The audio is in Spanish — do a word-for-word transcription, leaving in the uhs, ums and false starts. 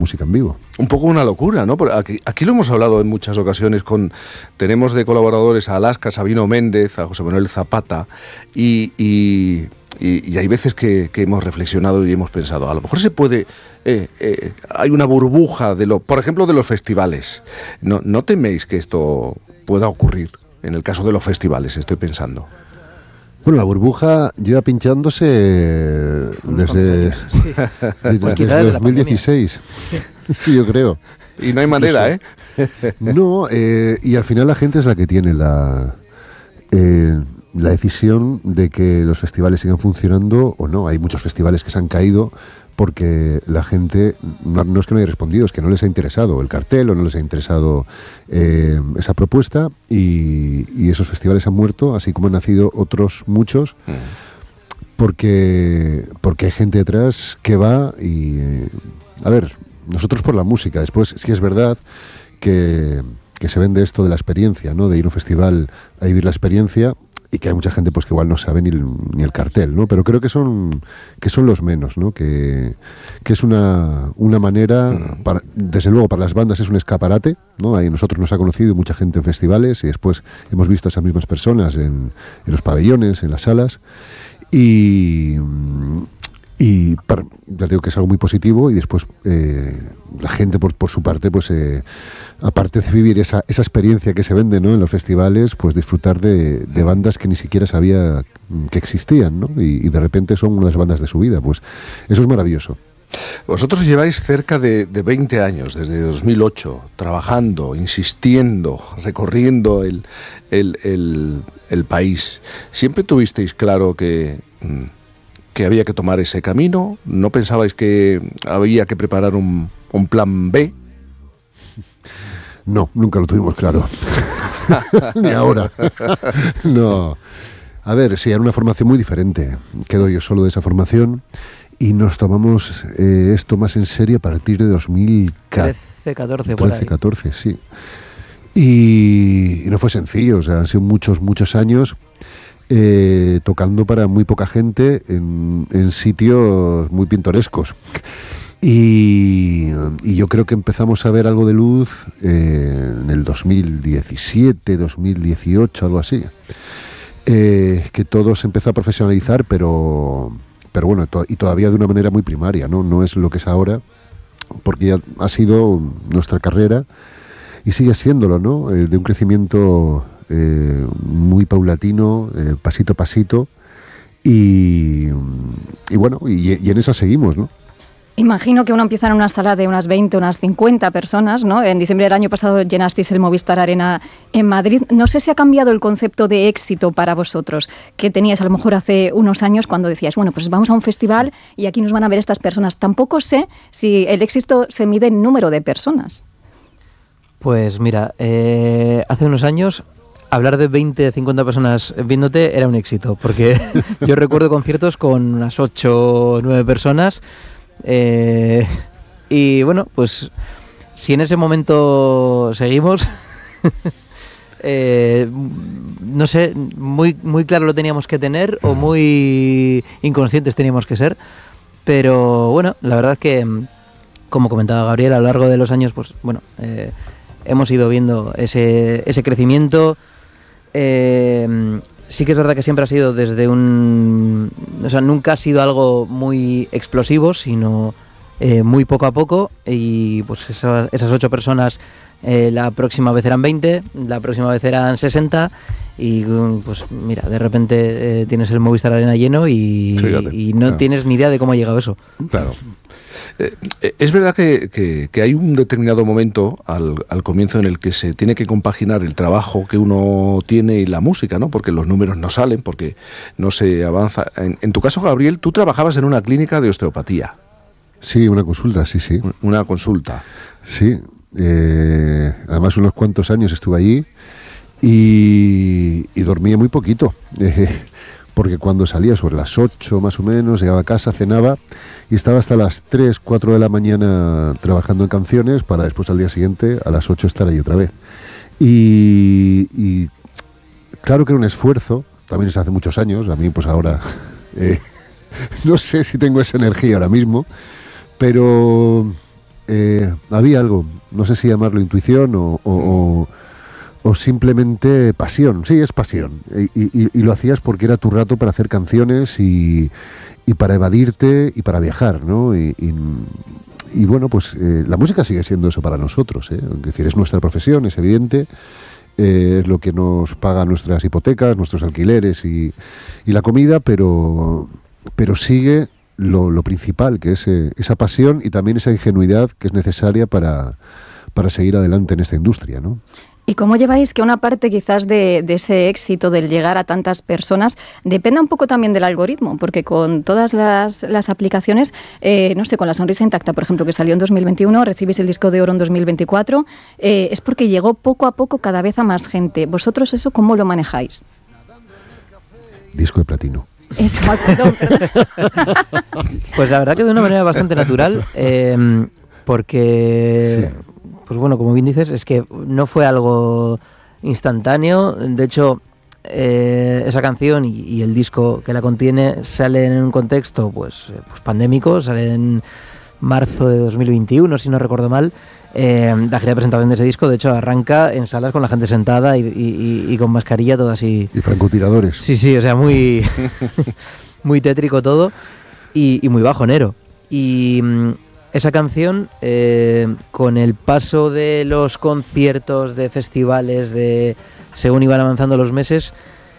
música en vivo. Un poco una locura, ¿no? Porque aquí, aquí lo hemos hablado en muchas ocasiones con... Tenemos de colaboradores a Alaska, Sabino Méndez, a José Manuel Zapata, y, y, y, y hay veces que, que hemos reflexionado y hemos pensado, a lo mejor se puede... Eh, eh, hay una burbuja, de lo, por ejemplo, de los festivales. ¿No, no teméis que esto pueda ocurrir? En el caso de los festivales, estoy pensando. Bueno, la burbuja lleva pinchándose desde, sí. desde, pues desde dos mil dieciséis. Sí. Sí, yo creo. Y no hay manera, ¿eh? No, eh, y al final la gente es la que tiene la, eh, la decisión de que los festivales sigan funcionando o no. Hay muchos festivales que se han caído porque la gente, no, no es que no haya respondido, es que no les ha interesado el cartel o no les ha interesado eh, esa propuesta y, y esos festivales han muerto, así como han nacido otros muchos, porque, porque hay gente detrás que va y... Eh, a ver, nosotros por la música, después sí es verdad que, que se vende esto de la experiencia, ¿no? De ir a un festival a vivir la experiencia, y que hay mucha gente pues que igual no sabe ni el, ni el cartel, ¿no? Pero creo que son que son los menos, ¿no? Que, que es una, una manera, para, desde luego para las bandas es un escaparate, ¿no? Ahí nosotros nos ha conocido mucha gente en festivales y después hemos visto a esas mismas personas en, en los pabellones, en las salas, y... Y para, ya digo que es algo muy positivo y después eh, la gente por, por su parte, pues eh, aparte de vivir esa, esa experiencia que se vende, ¿no? En los festivales, pues disfrutar de, de bandas que ni siquiera sabía que existían, ¿no? Y, y de repente son una de las bandas de su vida, pues eso es maravilloso. Vosotros lleváis cerca de, de veinte años, desde dos mil ocho, trabajando, insistiendo, recorriendo el, el, el, el país. ¿Siempre tuvisteis claro que... que había que tomar ese camino? ¿No pensabais que había que preparar un, un plan B? No, nunca lo tuvimos claro. Ni ahora. No. A ver, sí, era una formación muy diferente. Quedo yo solo de esa formación y nos tomamos eh, esto más en serio a partir de dos mil trece, catorce, por ahí. trece, catorce, sí. Y, y no fue sencillo, o sea, han sido muchos, muchos años... Eh, tocando para muy poca gente en, en sitios muy pintorescos y, y yo creo que empezamos a ver algo de luz eh, en el dos mil diecisiete, dos mil dieciocho, algo así, eh, que todo se empezó a profesionalizar, pero pero bueno, to- y todavía de una manera muy primaria, ¿no? No es lo que es ahora, porque ya ha sido nuestra carrera y sigue siéndolo, ¿no? Eh, de un crecimiento Eh, muy paulatino, eh, pasito a pasito, y, y bueno, y, y en esa seguimos, ¿no? Imagino que uno empieza en una sala de unas veinte, unas cincuenta personas, ¿no? En diciembre del año pasado llenasteis el Movistar Arena en Madrid. No sé si ha cambiado el concepto de éxito para vosotros, que teníais a lo mejor hace unos años cuando decíais, bueno, pues vamos a un festival y aquí nos van a ver estas personas. Tampoco sé si el éxito se mide en número de personas. Pues mira, eh, hace unos años... hablar de veinte, cincuenta personas viéndote era un éxito, porque yo recuerdo conciertos con unas ocho o nueve personas eh, y bueno, pues si en ese momento seguimos, eh, no sé, muy, muy claro lo teníamos que tener o muy inconscientes teníamos que ser, pero bueno, la verdad es que, como comentaba Gabriel, a lo largo de los años, pues bueno, eh, hemos ido viendo ese, ese crecimiento. Eh, sí que es verdad que siempre ha sido desde un... O sea, nunca ha sido algo muy explosivo, sino eh, muy poco a poco, y pues esa, esas ocho personas eh, la próxima vez eran veinte, la próxima vez eran sesenta, y pues mira, de repente eh, tienes el Movistar Arena lleno y, Fíjate, y no claro. tienes ni idea de cómo ha llegado eso. Claro. Eh, es verdad que, que, que hay un determinado momento al, al comienzo en el que se tiene que compaginar el trabajo que uno tiene y la música, ¿no? Porque los números no salen, porque no se avanza. En, en tu caso, Gabriel, tú trabajabas en una clínica de osteopatía. Sí, una consulta, sí, sí. Una consulta. Sí, eh, además unos cuantos años estuve allí y, y dormía muy poquito. Eh, porque cuando salía sobre las ocho más o menos, llegaba a casa, cenaba y estaba hasta las tres, cuatro de la mañana trabajando en canciones para después al día siguiente a las ocho estar ahí otra vez. Y, y claro que era un esfuerzo, también es hace muchos años, a mí pues ahora eh, no sé si tengo esa energía ahora mismo, pero eh, había algo, no sé si llamarlo intuición o, o, o, o simplemente pasión. Sí, es pasión. Y, y, y lo hacías porque era tu rato para hacer canciones y, y para evadirte y para viajar, ¿no? Y, y, y bueno, pues eh, la música sigue siendo eso para nosotros, ¿eh? Es decir, es nuestra profesión, es evidente. Eh, es lo que nos paga nuestras hipotecas, nuestros alquileres y, y la comida, pero, pero sigue lo, lo principal, que es eh, esa pasión y también esa ingenuidad que es necesaria para, para seguir adelante en esta industria, ¿no? ¿Y cómo lleváis que una parte quizás de, de ese éxito, del llegar a tantas personas, dependa un poco también del algoritmo? Porque con todas las, las aplicaciones, eh, no sé, con La Sonrisa Intacta, por ejemplo, que salió en dos mil veintiuno, recibís el disco de oro en dos mil veinticuatro, eh, es porque llegó poco a poco cada vez a más gente. ¿Vosotros eso cómo lo manejáis? Disco de platino. Eso, perdón, perdón. Pues la verdad que de una manera bastante natural, eh, porque... Sí. Pues bueno, como bien dices, es que no fue algo instantáneo. De hecho, eh, esa canción y, y el disco que la contiene salen en un contexto pues, pues pandémico, sale en marzo de dos mil veintiuno, si no recuerdo mal. Eh, la gira de presentación de ese disco, de hecho, arranca en salas con la gente sentada y, y, y con mascarilla, todo así. Y francotiradores. Sí, sí, o sea, muy, muy tétrico todo y, y muy bajonero. Y... esa canción, eh, con el paso de los conciertos, de festivales, de según iban avanzando los meses,